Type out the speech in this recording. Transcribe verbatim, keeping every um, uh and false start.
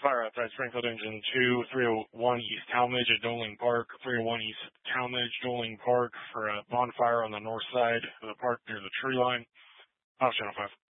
Fire outside Springfield Engine two, three oh one East Talmadge at Doling Park, three oh one East Talmadge, Doling Park for a bonfire on the north side of the park near the tree line. Off Channel five.